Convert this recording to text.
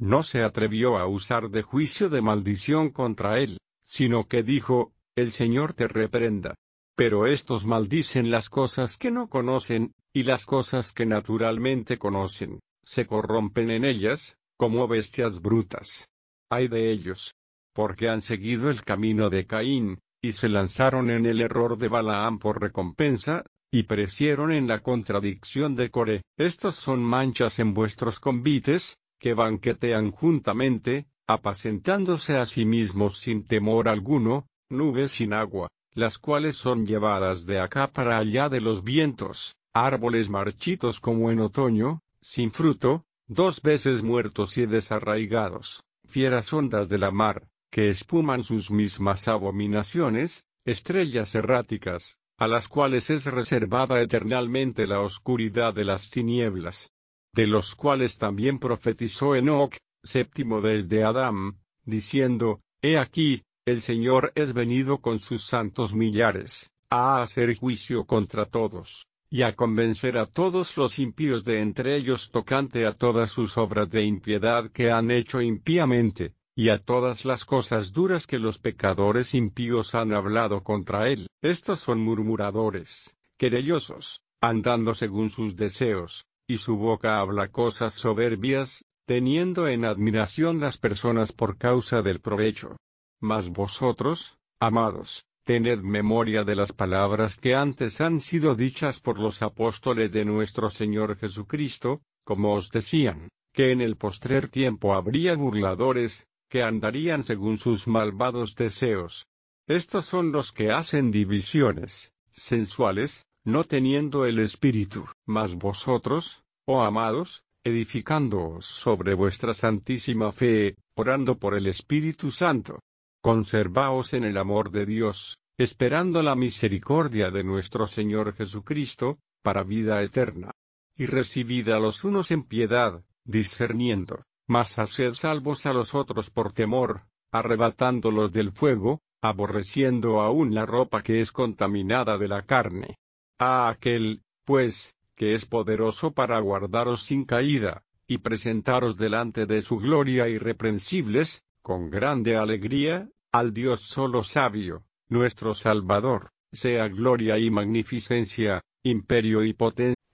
no se atrevió a usar de juicio de maldición contra él, sino que dijo: el Señor te reprenda. Pero estos maldicen las cosas que no conocen, y las cosas que naturalmente conocen, se corrompen en ellas, como bestias brutas. Ay de ellos, porque han seguido el camino de Caín, y se lanzaron en el error de Balaam por recompensa, y perecieron en la contradicción de Coré. Estos son manchas en vuestros convites, que banquetean juntamente, apacentándose a sí mismos sin temor alguno, nubes sin agua, las cuales son llevadas de acá para allá de los vientos, árboles marchitos como en otoño, sin fruto, 2 veces muertos y desarraigados, fieras ondas de la mar, que espuman sus mismas abominaciones, estrellas erráticas, a las cuales es reservada eternalmente la oscuridad de las tinieblas, de los cuales también profetizó Enoc, séptimo desde Adán, diciendo: He aquí, el Señor es venido con sus santos millares, a hacer juicio contra todos, y a convencer a todos los impíos de entre ellos tocante a todas sus obras de impiedad que han hecho impíamente, y a todas las cosas duras que los pecadores impíos han hablado contra él. Estos son murmuradores, querellosos, andando según sus deseos, y su boca habla cosas soberbias, teniendo en admiración las personas por causa del provecho. Mas vosotros, amados, tened memoria de las palabras que antes han sido dichas por los apóstoles de nuestro Señor Jesucristo, como os decían, que en el postrer tiempo habría burladores, que andarían según sus malvados deseos. Estos son los que hacen divisiones, sensuales, no teniendo el Espíritu. Mas vosotros, oh amados, edificándoos sobre vuestra santísima fe, orando por el Espíritu Santo, conservaos en el amor de Dios, esperando la misericordia de nuestro Señor Jesucristo, para vida eterna. Y recibid a los unos en piedad, discerniendo, mas haced salvos a los otros por temor, arrebatándolos del fuego, aborreciendo aún la ropa que es contaminada de la carne. A aquel, pues, que es poderoso para guardaros sin caída, y presentaros delante de su gloria irreprensibles, con grande alegría, al Dios solo sabio, nuestro Salvador, sea gloria y magnificencia, imperio y potencia